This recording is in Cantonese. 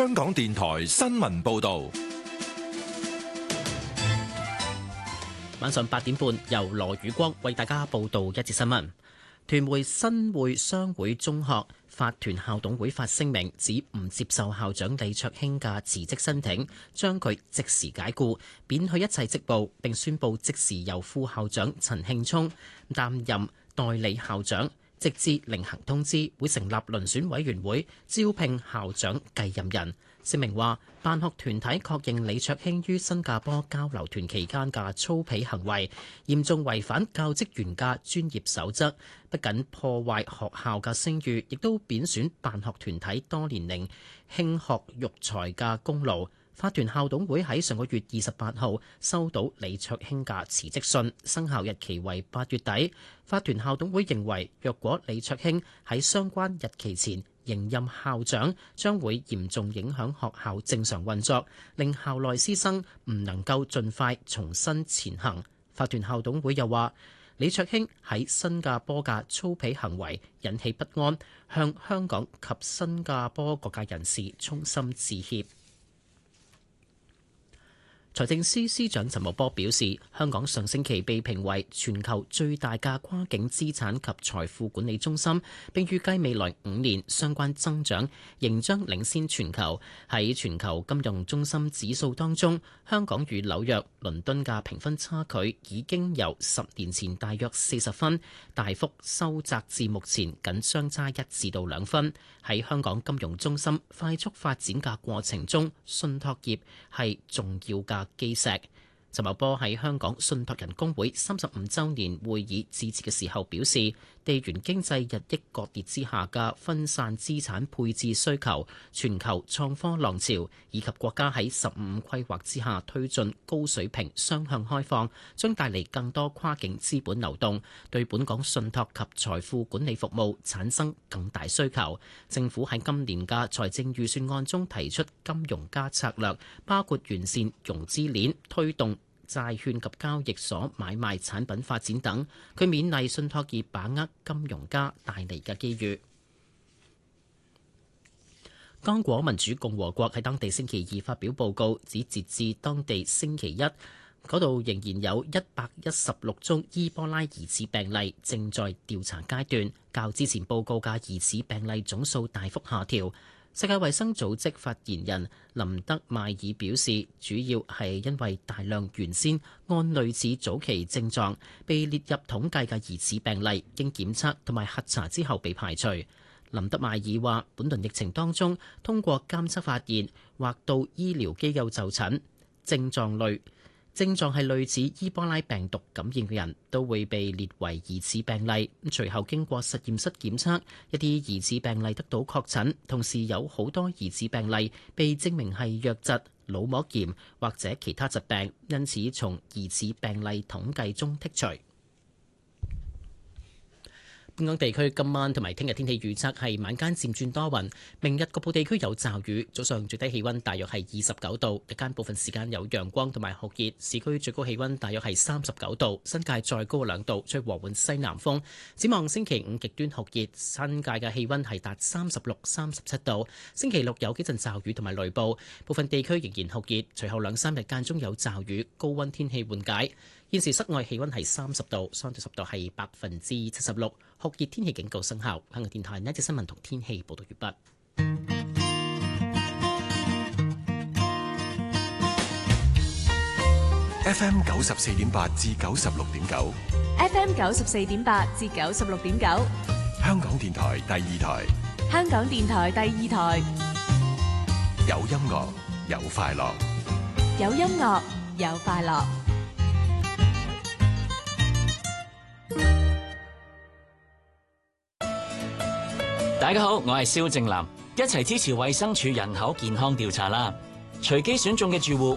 香港電台新聞報道。 晚上8點半，由羅宇光為大家報道一節新聞。屯門新會商會中學法團校董會發聲明，指唔接受校長李卓興嘅辭職申請，將佢即時解僱，免去一切職務，並宣布即時由副校長陳慶聰擔任代理校長，直至另行通知，會成立遴選委員會招聘校長繼任人。聲明話，辦學團體確認李卓興於新加坡交流團期間嘅粗鄙行為，嚴重違反教職員嘅專業守則，不僅破壞學校嘅聲譽，亦都貶損辦學團體多年嚟興學育才嘅功勞。法團校董會喺上個月28號收到李卓興嘅辭職信，生效日期為8月底。法團校董會認為，若果李卓興喺相關日期前仍任校長，將會嚴重影響學校正常運作，令校內師生唔能夠盡快重新前行。法團校董會又話，李卓興喺新加坡嘅粗鄙行為引起不安，向香港及新加坡各界人士衷心致歉。財政司司長陳茂波表示，香港上星期被評為全球最大嘅跨境資產及財富管理中心，並預計未來5年相關增長仍將領先全球。喺全球金融中心指數當中，香港與紐約、倫敦嘅評分差距已經由10年前大約40分，大幅收窄至目前僅相差1至2分。喺香港金融中心快速發展嘅過程中，信託業係重要嘅基石。陳茂波喺香港信託人公會35週年會議致辭嘅時候表示，地緣經濟日益割裂之下嘅分散資產配置需求、全球創科浪潮，以及國家喺15規劃之下推進高水平雙向開放，將帶嚟更多跨境資本流動，對本港信託及財富管理服務產生更大需求。政府喺今年嘅財政預算案中提出金融加策略，包括完善融資鏈、推動債券及交易所買賣產品發展等。佢勉勵信託業把握金融家帶嚟嘅機遇。剛果民主共和國喺當地星期2發表報告，指截至當地星期1，嗰度仍然有116宗伊波拉疑似病例正在調查階段，較之前報告嘅疑似病例總數大幅下調。世界衛生組織發言人林德邁爾表示，主要係因為大量原先按類似早期症狀被列入統計嘅疑似病例，經檢測同埋核查之後被排除。林德邁爾話，本輪疫情當中，通過監測發現或到醫療機構就診，症狀係類似伊波拉病毒感染嘅人都會被列為疑似病例。隨後經過實驗室檢測，一啲疑似病例得到確診，同時有好多疑似病例被證明係瘧疾、腦膜炎或者其他疾病，因此從疑似病例統計中剔除。本港地區今晚同埋聽日天氣預測係晚間漸轉多雲，明日局部地區有驟雨，早上最低氣溫大約係29度，日間部分時間有陽光同埋酷熱，市區最高氣溫大約係39度，新界再高2度，吹和緩西南風。展望星期5極端酷熱，新界嘅氣溫係達36、37度。星期6有幾陣驟雨同埋雷暴，部分地區仍然酷熱，隨後2-3日間中有驟雨，高溫天氣緩解。現時室外氣溫係30度，相對濕度係76%，酷熱天氣警告生效。香港電台呢一節新聞同天氣報道完畢。 FM 94.8至96.9 FM 94.8至96.9， 香港電台第2台， 香港電台第2台， 有音樂有快樂， 有音樂有快樂。 大家好，我係蕭正楠，一齊支持衛生署人口健康調查啦！隨機選中嘅住戶